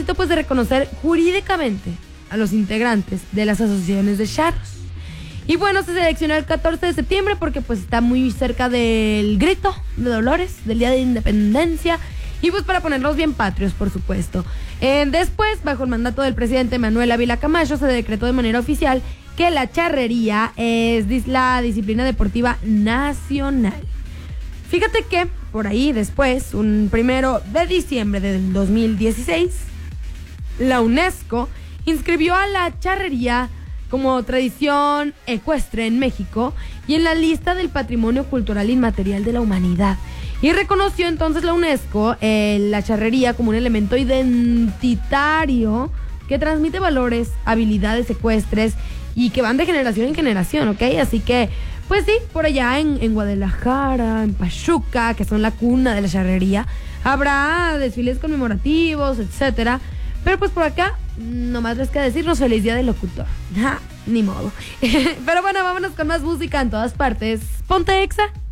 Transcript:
propósito pues de reconocer jurídicamente a los integrantes de las asociaciones de charros. Y bueno, se seleccionó el 14 de septiembre porque pues está muy cerca del grito de Dolores, del Día de Independencia, y pues para ponerlos bien patrios, por supuesto. Después, bajo el mandato del presidente Manuel Ávila Camacho, se decretó de manera oficial que la charrería es la disciplina deportiva nacional. Fíjate que por ahí después, un 1 de diciembre del 2016, la UNESCO inscribió a la charrería como tradición ecuestre en México y en la lista del Patrimonio Cultural Inmaterial de la Humanidad. Y reconoció entonces la UNESCO la charrería como un elemento identitario que transmite valores, habilidades ecuestres y que van de generación en generación, ¿ok? Así que, pues sí, por allá en Guadalajara, en Pachuca, que son la cuna de la charrería, habrá desfiles conmemorativos, etcétera. Pero pues por acá, nomás les queda decirnos feliz día del locutor. Ni modo. Pero bueno, vámonos con más música en todas partes. Ponte Exa.